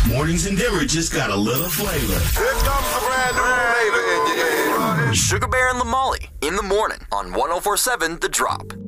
Mornings in Denver just got a little flavor. Here comes the brand new flavor in your ear. Sugar Bear and Lamali in the morning on 104.7 The Drop.